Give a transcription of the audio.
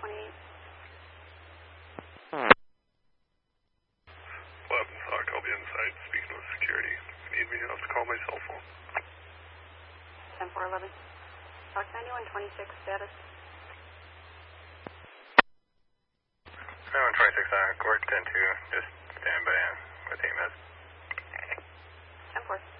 Hawk, I'll be inside speaking with security. If you need me, you'll have to call my cell phone. 10-4-11. Hawk 9126 status. 9126 on court 10-2. Just stand by with EMS. 10-4.